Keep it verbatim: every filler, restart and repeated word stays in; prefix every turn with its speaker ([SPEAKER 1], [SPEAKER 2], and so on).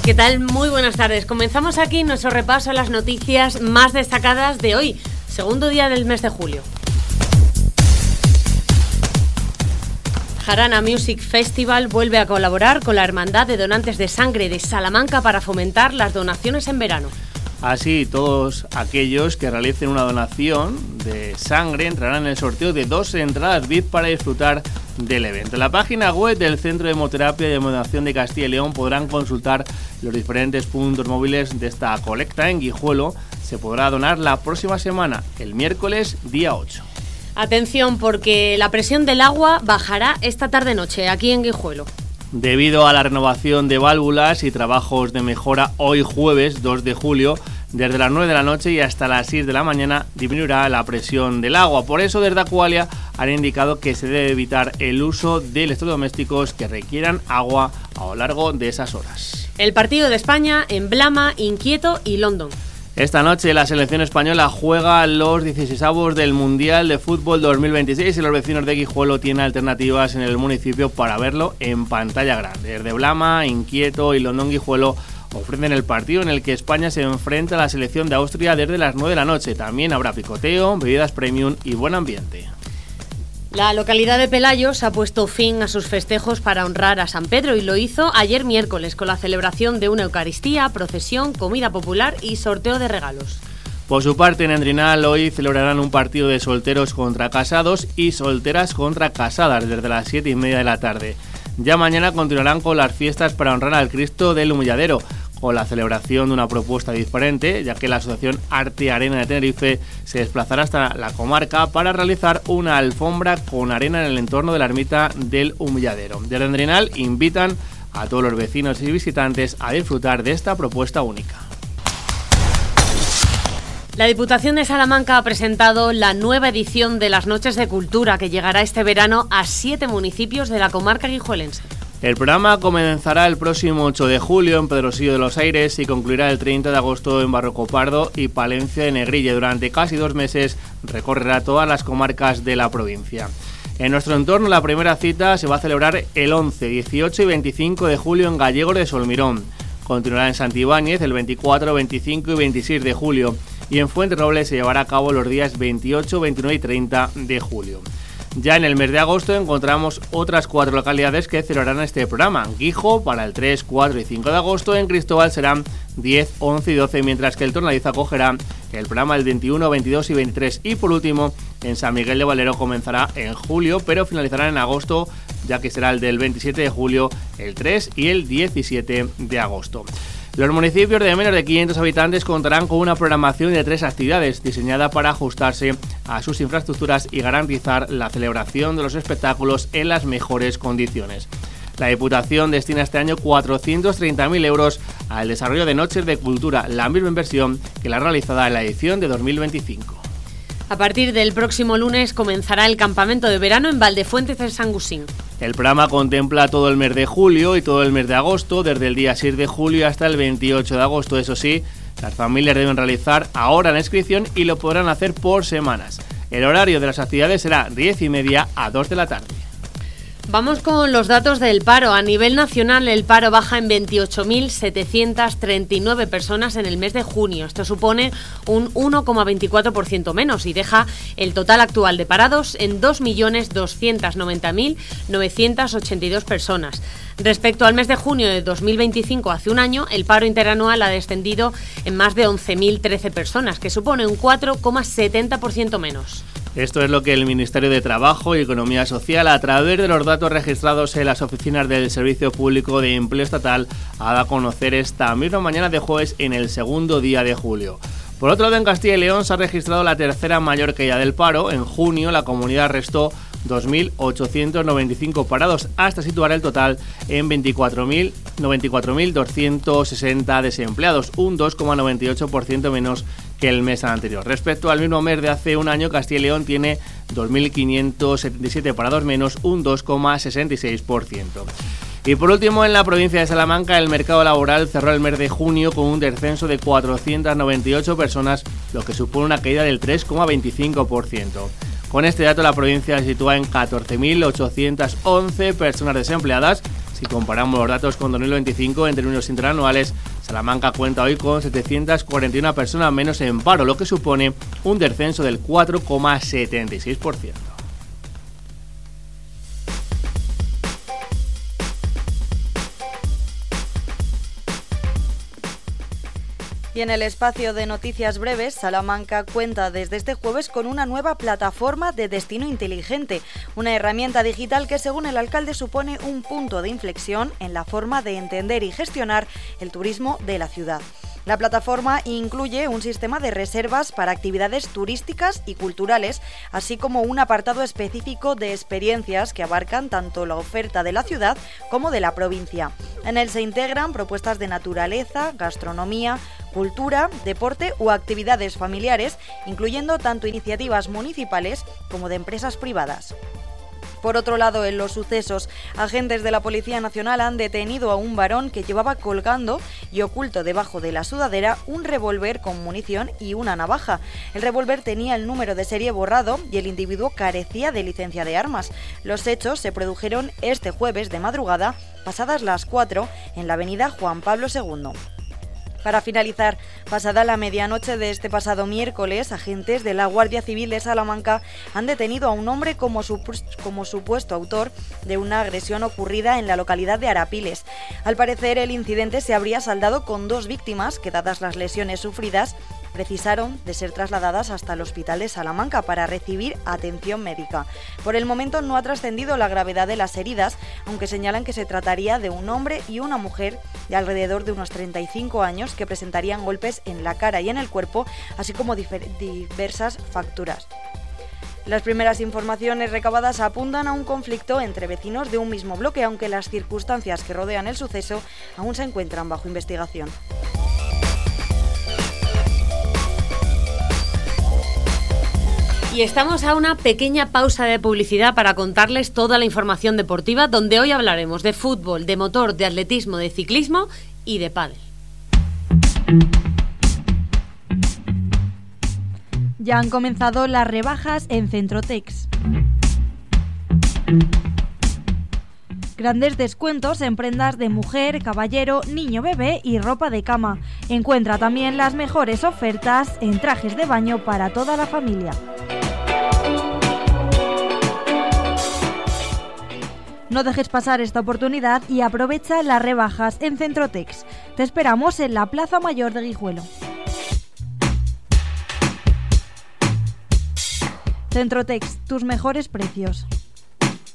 [SPEAKER 1] ¿Qué tal? Muy buenas tardes. Comenzamos aquí nuestro repaso a las noticias más destacadas de hoy, segundo día del mes de julio. Jarana Music Festival vuelve a colaborar con la Hermandad de Donantes de Sangre de Salamanca para fomentar las donaciones en verano.
[SPEAKER 2] Así, todos aquellos que realicen una donación de sangre entrarán en el sorteo de dos entradas V I P para disfrutar del evento. En la página web del Centro de Hemoterapia y Hemodonación de Castilla y León podrán consultar los diferentes puntos móviles de esta colecta. En Guijuelo se podrá donar la próxima semana, el miércoles día ocho.
[SPEAKER 1] Atención, porque la presión del agua bajará esta tarde-noche aquí en Guijuelo.
[SPEAKER 2] Debido a la renovación de válvulas y trabajos de mejora, hoy jueves dos de julio, desde las nueve de la noche y hasta las seis de la mañana, disminuirá la presión del agua. Por eso, desde Acualia han indicado que se debe evitar el uso de electrodomésticos que requieran agua a lo largo de esas horas.
[SPEAKER 1] El partido de España en Blama, Inquieto y London.
[SPEAKER 2] Esta noche la selección española juega los dieciseisavos del Mundial de Fútbol dos mil veintiséis y los vecinos de Guijuelo tienen alternativas en el municipio para verlo en pantalla grande. Desde Blama, Inquieto y London Guijuelo ofrecen el partido en el que España se enfrenta a la selección de Austria desde las nueve de la noche. También habrá picoteo, bebidas premium y buen ambiente.
[SPEAKER 1] La localidad de Pelayos ha puesto fin a sus festejos para honrar a San Pedro y lo hizo ayer miércoles con la celebración de una Eucaristía, procesión, comida popular y sorteo de regalos.
[SPEAKER 2] Por su parte, en Endrinal hoy celebrarán un partido de solteros contra casados y solteras contra casadas desde las siete y media de la tarde. Ya mañana continuarán con las fiestas para honrar al Cristo del Humilladero, con la celebración de una propuesta diferente, ya que la Asociación Arte Arena de Tenerife se desplazará hasta la comarca para realizar una alfombra con arena en el entorno de la ermita del Humilladero. Desde Endrinal invitan a todos los vecinos y visitantes a disfrutar de esta propuesta única.
[SPEAKER 1] La Diputación de Salamanca ha presentado la nueva edición de las Noches de Cultura que llegará este verano a siete municipios de la comarca guijuelense.
[SPEAKER 2] El programa comenzará el próximo ocho de julio en Pedrosillo de los Aires y concluirá el treinta de agosto en Barrocopardo y Palencia de Negrilla. Durante casi dos meses recorrerá todas las comarcas de la provincia. En nuestro entorno, la primera cita se va a celebrar el once, dieciocho y veinticinco de julio en Gallegos de Solmirón. Continuará en Santibáñez el veinticuatro, veinticinco y veintiséis de julio. Y en Fuenterrobles se llevará a cabo los días veintiocho, veintinueve y treinta de julio. Ya en el mes de agosto encontramos otras cuatro localidades que celebrarán este programa. Guijo para el tres, cuatro y cinco de agosto, en Cristóbal serán diez, once y doce, mientras que el Tornadizo acogerá el programa el veintiuno, veintidós y veintitrés. Y por último, en San Miguel de Valero comenzará en julio, pero finalizará en agosto, ya que será el del veintisiete de julio, el tres y el diecisiete de agosto. Los municipios de menos de quinientos habitantes contarán con una programación de tres actividades diseñada para ajustarse a sus infraestructuras y garantizar la celebración de los espectáculos en las mejores condiciones. La Diputación destina este año cuatrocientos treinta mil euros al desarrollo de Noches de Cultura, la misma inversión que la realizada en la edición de dos mil veinticinco.
[SPEAKER 1] A partir del próximo lunes comenzará el campamento de verano en Valdefuentes de Sangusín.
[SPEAKER 2] El programa contempla todo el mes de julio y todo el mes de agosto, desde el día seis de julio hasta el veintiocho de agosto. Eso sí, las familias deben realizar ahora la inscripción y lo podrán hacer por semanas. El horario de las actividades será diez y media a dos de la tarde.
[SPEAKER 1] Vamos con los datos del paro. A nivel nacional, el paro baja en veintiocho mil setecientos treinta y nueve personas en el mes de junio. Esto supone un uno coma veinticuatro por ciento menos y deja el total actual de parados en dos millones doscientos noventa mil novecientos ochenta y dos personas. Respecto al mes de junio de dos mil veinticinco, hace un año, el paro interanual ha descendido en más de once mil trece personas, que supone un cuatro coma setenta por ciento menos.
[SPEAKER 2] Esto es lo que el Ministerio de Trabajo y Economía Social, a través de los datos registrados en las oficinas del Servicio Público de Empleo Estatal, ha dado a conocer esta misma mañana de jueves en el segundo día de julio. Por otro lado, en Castilla y León se ha registrado la tercera mayor caída del paro. En junio, la comunidad restó dos mil ochocientos noventa y cinco parados, hasta situar el total en veinticuatro mil doscientos sesenta desempleados, un dos coma noventa y ocho por ciento menos que el mes anterior. Respecto al mismo mes de hace un año, Castilla y León tiene dos mil quinientos setenta y siete parados menos, un dos coma sesenta y seis por ciento. Y por último, en la provincia de Salamanca, el mercado laboral cerró el mes de junio con un descenso de cuatrocientas noventa y ocho personas, lo que supone una caída del tres coma veinticinco por ciento. Con este dato, la provincia se sitúa en catorce mil ochocientas once personas desempleadas, Si comparamos los datos con dos mil veinticinco en términos interanuales, Salamanca cuenta hoy con setecientas cuarenta y una personas menos en paro, lo que supone un descenso del cuatro coma setenta y seis por ciento.
[SPEAKER 3] Y en el espacio de noticias breves, Salamanca cuenta desde este jueves con una nueva plataforma de destino inteligente, una herramienta digital que, según el alcalde, supone un punto de inflexión en la forma de entender y gestionar el turismo de la ciudad. La plataforma incluye un sistema de reservas para actividades turísticas y culturales, así como un apartado específico de experiencias que abarcan tanto la oferta de la ciudad como de la provincia. En él se integran propuestas de naturaleza, gastronomía, cultura, deporte o actividades familiares, incluyendo tanto iniciativas municipales como de empresas privadas. Por otro lado, en los sucesos, agentes de la Policía Nacional han detenido a un varón que llevaba colgando y oculto debajo de la sudadera un revólver con munición y una navaja. El revólver tenía el número de serie borrado y el individuo carecía de licencia de armas. Los hechos se produjeron este jueves de madrugada, pasadas las cuatro, en la avenida Juan Pablo segundo. Para finalizar, pasada la medianoche de este pasado miércoles, agentes de la Guardia Civil de Salamanca han detenido a un hombre como, supu- como supuesto autor de una agresión ocurrida en la localidad de Arapiles. Al parecer, el incidente se habría saldado con dos víctimas que, dadas las lesiones sufridas, precisaron de ser trasladadas hasta el hospital de Salamanca para recibir atención médica. Por el momento no ha trascendido la gravedad de las heridas, aunque señalan que se trataría de un hombre y una mujer de alrededor de unos treinta y cinco años que presentarían golpes en la cara y en el cuerpo, así como difer- diversas fracturas. Las primeras informaciones recabadas apuntan a un conflicto entre vecinos de un mismo bloque, aunque las circunstancias que rodean el suceso aún se encuentran bajo investigación.
[SPEAKER 1] Y estamos a una pequeña pausa de publicidad para contarles toda la información deportiva, donde hoy hablaremos de fútbol, de motor, de atletismo, de ciclismo y de pádel.
[SPEAKER 4] Ya han comenzado las rebajas en Centrotex. Grandes descuentos en prendas de mujer, caballero, niño, bebé y ropa de cama. Encuentra también las mejores ofertas en trajes de baño para toda la familia. No dejes pasar esta oportunidad y aprovecha las rebajas en Centrotex. Te esperamos en la Plaza Mayor de Guijuelo. Centrotex, tus mejores precios.